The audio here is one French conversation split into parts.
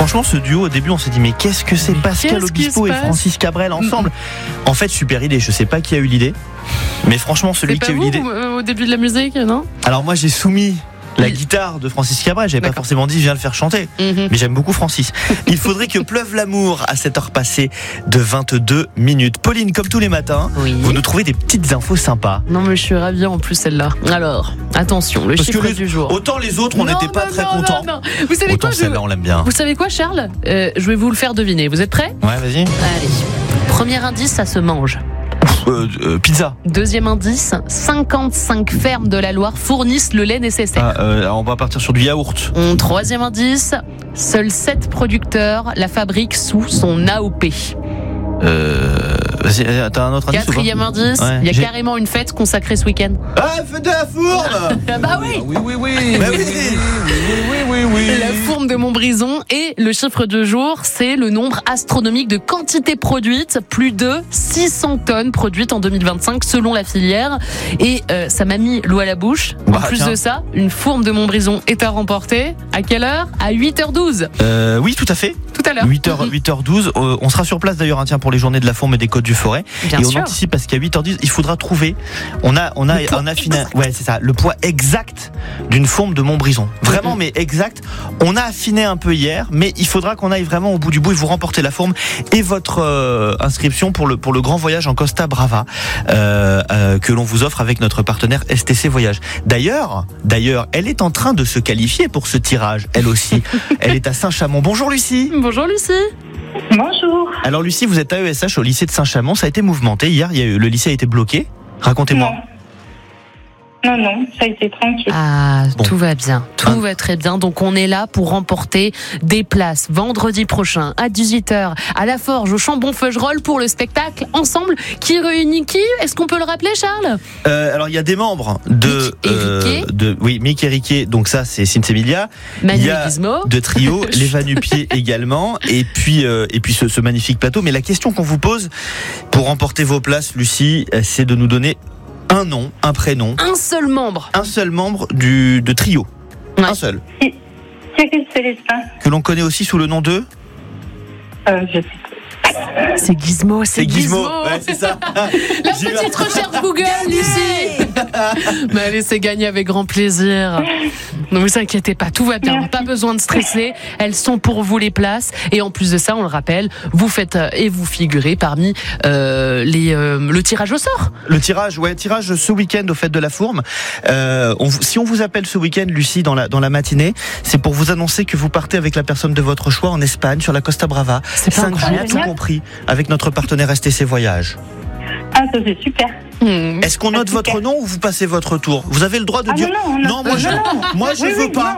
Franchement, ce duo, au début, on s'est dit, mais qu'est-ce que c'est Pascal Obispo et Francis Cabrel ensemble? En fait, super idée. Je sais pas qui a eu l'idée, mais franchement, celui qui a eu l'idée. Au début de la musique, non? Alors moi, j'ai soumis la guitare de Francis Cabrel, j'avais pas forcément dit je viens le faire chanter, mais j'aime beaucoup Francis. Il faudrait que pleuve l'amour à cette heure passée de 22 minutes. Pauline, comme tous les matins, vous nous trouvez des petites infos sympas. Non mais je suis ravie en plus celle-là. Alors, attention, le chiffre du jour. Autant les autres, on n'était pas très contents. Non. Vous savez autant celle-là, on l'aime bien. Vous savez quoi, Charles? Je vais vous le faire deviner. Vous êtes prêts? Ouais, vas-y. Allez. Premier indice, ça se mange. Pizza. Deuxième indice, 55 fermes de la Loire fournissent le lait nécessaire. On va partir sur du yaourt. Troisième indice, seuls 7 producteurs la fabriquent sous son AOP. Vas-y, t'as un autre indice? Quatrième indice, il y a carrément une fête consacrée ce week-end. Ah, fête de la fourme. Bah oui. Oui. La fourme de Montbrison, et le chiffre du jour, c'est le nombre astronomique de quantités produites, plus de 600 tonnes produites en 2025 selon la filière. Et ça m'a mis l'eau à la bouche. En plus de ça, une fourme de Montbrison est à remporter. À quelle heure? À 8h12. Oui, tout à fait. Tout à l'heure. 8h12. On sera sur place d'ailleurs, pour les journées de la fourme et des côtes du forêt. Bien et sûr. On anticipe parce qu'à 8h10, il faudra trouver. On a affiné. Ouais, c'est ça. Le poids exact d'une fourme de Montbrison. Vraiment, mais exact. On a affiné un peu hier, mais il faudra qu'on aille vraiment au bout du bout et vous remporter la fourme et votre inscription pour le grand voyage en Costa Brava que l'on vous offre avec notre partenaire STC Voyage. D'ailleurs, elle est en train de se qualifier pour ce tirage. Elle aussi. Elle est à Saint-Chamond. Bonjour Lucie. Bonjour Lucie. Bonjour. Alors Lucie, vous êtes à ESH au lycée de Saint-Chamond. Ça a été mouvementé hier. Le lycée a été bloqué. Racontez-moi. Non, ça a été tranquille. Tout va bien, tout va très bien. Donc on est là pour remporter des places vendredi prochain à 18h à La Forge au Chambon-Feugerolles pour le spectacle Ensemble qui réunit qui? Est-ce qu'on peut le rappeler, Charles? Alors il y a des membres de Mick et Riquet, donc ça c'est Sinsemilia. Manu il y a Gizmo. de trio, les Vanupiers également, et puis ce magnifique plateau. Mais la question qu'on vous pose pour remporter vos places, Lucie, c'est de nous donner un nom, un prénom. Un seul membre de trio. Ouais. Un seul. Cyril Célestin. Que l'on connaît aussi sous le nom de Je sais. C'est Gizmo, C'est Gizmo. Ouais, c'est ça. La petite recherche Google, Lucie. Mais allez, c'est gagné avec grand plaisir. Ne vous inquiétez pas, tout va bien. Merci. Pas besoin de stresser. Elles sont pour vous les places. Et en plus de ça, on le rappelle, vous faites et vous figurez parmi le tirage au sort. Le tirage ce week-end au Fêtes de la Fourme. Si on vous appelle ce week-end, Lucie, dans la matinée, c'est pour vous annoncer que vous partez avec la personne de votre choix en Espagne, sur la Costa Brava. C'est 5 jours, tout compris, avec notre partenaire STC Voyage. Ah, ça c'est super. Est-ce qu'on note votre nom ou vous passez votre tour? Vous avez le droit de dire non, moi je veux pas.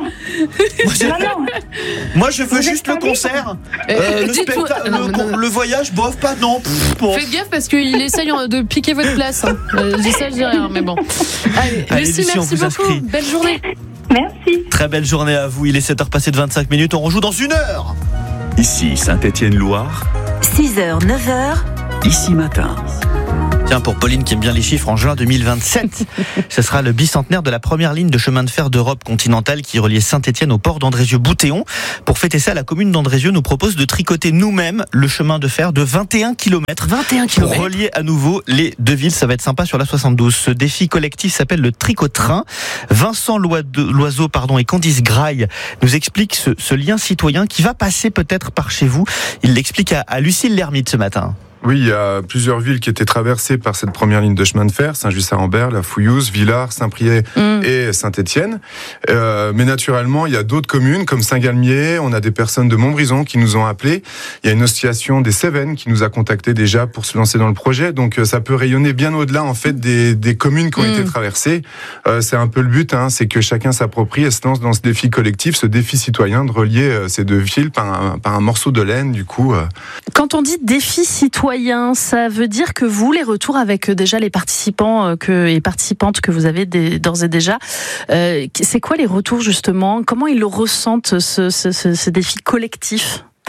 Moi je veux juste le concert. Le spectacle, le voyage, bof, pas non. Faites gaffe parce qu'il essaye de piquer votre place. Je dis ça, je dis rien, mais bon. Allez, Lucie, merci beaucoup. Inscrit. Belle journée. Merci. Très belle journée à vous. Il est 7h passé de 25 minutes. On rejoue dans 1 heure. Ici Saint-Étienne-Loire. 6h, 9h. Ici matin. Tiens, pour Pauline qui aime bien les chiffres, en juin 2027, ce sera le bicentenaire de la première ligne de chemin de fer d'Europe continentale qui reliait Saint-Étienne au port d'Andrézieux-Boutéon. Pour fêter ça, la commune d'Andrézieux nous propose de tricoter nous-mêmes le chemin de fer de 21 km. 21 km. Pour relier à nouveau les deux villes, ça va être sympa sur la 72. Ce défi collectif s'appelle le tricotrain. Vincent Loiseau et Candice Graille nous expliquent ce lien citoyen qui va passer peut-être par chez vous. Il l'explique à Lucille Lermite ce matin. Oui, il y a plusieurs villes qui étaient traversées par cette première ligne de chemin de fer, Saint-Just-à-Rambert, La Fouillouse, Villars, Saint-Priest et Saint-Étienne. Mais naturellement, il y a d'autres communes comme Saint-Galmier, on a des personnes de Montbrison qui nous ont appelés. Il y a une association des Cévennes qui nous a contactés déjà pour se lancer dans le projet. Donc ça peut rayonner bien au-delà en fait des communes qui ont été traversées. C'est un peu le but, c'est que chacun s'approprie et se lance dans ce défi collectif, ce défi citoyen de relier ces deux villes par un morceau de laine du coup. Quand on dit défi citoyen, ça veut dire que vous, les retours avec déjà les participants et participantes que vous avez d'ores et déjà, c'est quoi les retours justement? Comment ils le ressentent ce défi collectif?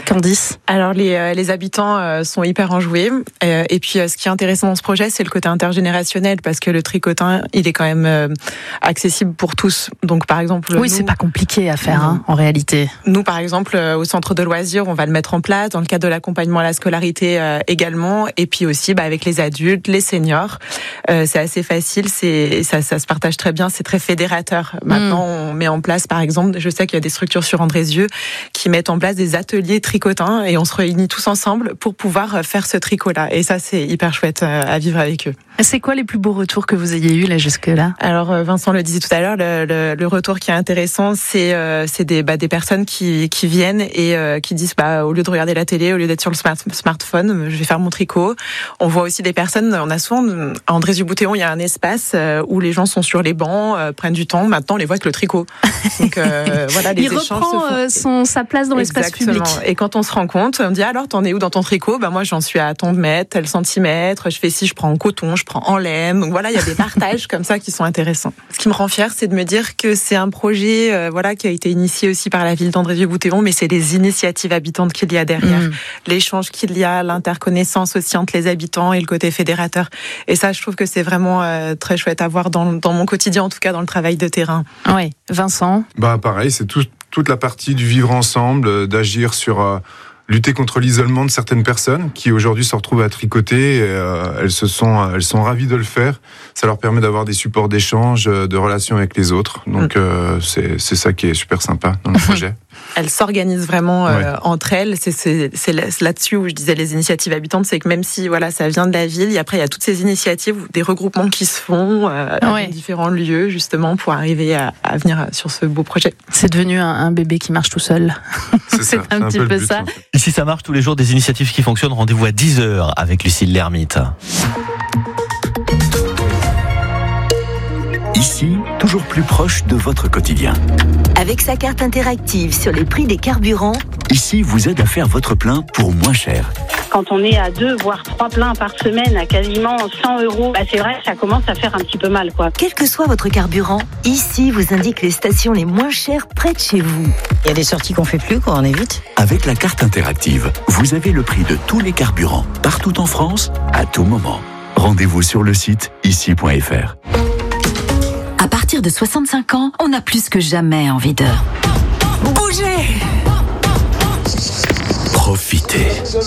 Candice? Alors les habitants sont hyper enjoués et puis ce qui est intéressant dans ce projet, c'est le côté intergénérationnel parce que le tricotin, il est quand même accessible pour tous. Donc par exemple, oui, c'est pas compliqué à faire en réalité. Nous par exemple au centre de loisirs, on va le mettre en place dans le cadre de l'accompagnement à la scolarité également, et puis aussi avec les adultes, les seniors. C'est assez facile, ça se partage très bien, c'est très fédérateur. Maintenant, on met en place par exemple, je sais qu'il y a des structures sur Andrézieux qui mettent en place des ateliers tricotins et on se réunit tous ensemble pour pouvoir faire ce tricot-là. Et ça, c'est hyper chouette à vivre avec eux. C'est quoi les plus beaux retours que vous ayez eus là jusque-là? Alors Vincent le disait tout à l'heure, le retour qui est intéressant, c'est des personnes qui viennent et qui disent au lieu de regarder la télé, au lieu d'être sur le smartphone, je vais faire mon tricot. On voit aussi des personnes, on a souvent à Andrézieux-Boutéon, il y a un espace où les gens sont sur les bancs, prennent du temps. Maintenant, on les voit avec le tricot. Donc voilà, les échanges se font. Sa place dans l'espace public. Et quand on se rend compte, on dit alors t'en es où dans ton tricot? Moi j'en suis à tant de mètres, tel centimètre. Je fais je prends en coton, je prends en laine. Donc voilà, il y a des partages comme ça qui sont intéressants. Ce qui me rend fière, c'est de me dire que c'est un projet qui a été initié aussi par la ville d'Andrézieux-Boutéon, mais c'est les initiatives habitantes qu'il y a derrière, l'échange qu'il y a, l'interconnaissance aussi entre les habitants et le côté fédérateur. Et ça, je trouve que c'est vraiment très chouette à voir dans mon quotidien, en tout cas dans le travail de terrain. Oui, Vincent. Pareil, c'est toute la partie du vivre ensemble, d'agir sur lutter contre l'isolement de certaines personnes qui aujourd'hui se retrouvent à tricoter. Elles sont ravies de le faire. Ça leur permet d'avoir des supports d'échange, de relations avec les autres. Donc c'est ça qui est super sympa dans le projet. Elles s'organisent vraiment entre elles. C'est là-dessus où je disais les initiatives habitantes, c'est que même si ça vient de la ville, après il y a toutes ces initiatives, des regroupements qui se font dans différents lieux justement pour arriver à venir sur ce beau projet. C'est devenu un bébé qui marche tout seul. C'est un petit peu ça. Ici ça marche tous les jours, des initiatives qui fonctionnent. Rendez-vous à 10h avec Lucille Lermite. Ici, toujours plus proche de votre quotidien. Avec sa carte interactive sur les prix des carburants, Ici vous aide à faire votre plein pour moins cher. Quand on est à 2 voire 3 pleins par semaine à quasiment 100 €, c'est vrai que ça commence à faire un petit peu mal, quoi. quel que soit votre carburant, ici vous indique les stations les moins chères près de chez vous. Il y a des sorties qu'on fait plus, on évite. Avec la carte interactive, vous avez le prix de tous les carburants, partout en France, à tout moment. Rendez-vous sur le site ici.fr. À partir de 65 ans, on a plus que jamais envie de bouger. Profitez.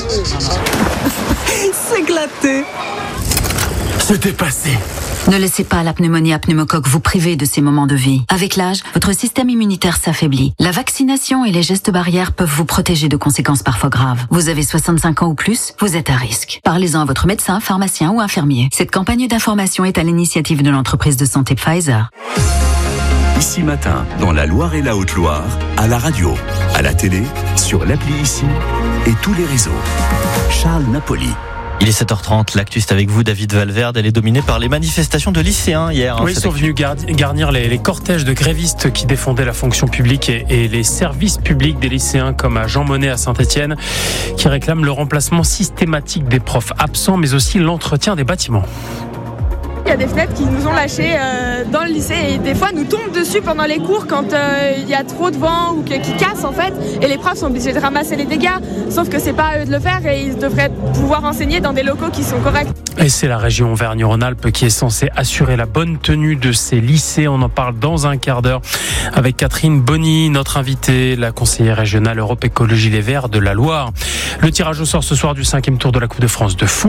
S'éclater. Se dépasser. Ne laissez pas la pneumonie à pneumocoque vous priver de ces moments de vie. Avec l'âge, votre système immunitaire s'affaiblit. La vaccination et les gestes barrières peuvent vous protéger de conséquences parfois graves. Vous avez 65 ans ou plus, vous êtes à risque. Parlez-en à votre médecin, pharmacien ou infirmier. Cette campagne d'information est à l'initiative de l'entreprise de santé Pfizer. Ici Matin, dans la Loire et la Haute-Loire, à la radio, à la télé, sur l'appli Ici et tous les réseaux. Charles Napoli. Il est 7h30, l'actu c'est avec vous David Valverde. Elle est dominée par les manifestations de lycéens hier. Oui, ils sont venus garnir les cortèges de grévistes qui défendaient la fonction publique et les services publics des lycéens comme à Jean Monnet à Saint-Étienne qui réclament le remplacement systématique des profs absents mais aussi l'entretien des bâtiments. Il y a des fenêtres qui nous ont lâchées dans le lycée et des fois nous tombent dessus pendant les cours quand il y a trop de vent ou qui casse en fait et les profs sont obligés de ramasser les dégâts, sauf que c'est pas à eux de le faire et ils devraient pouvoir enseigner dans des locaux qui sont corrects. Et c'est la région Auvergne-Rhône-Alpes qui est censée assurer la bonne tenue de ces lycées. On en parle dans un quart d'heure avec Catherine Bonny, notre invitée, la conseillère régionale Europe Écologie Les Verts de la Loire. Le tirage au sort ce soir du 5e tour de la Coupe de France de foot.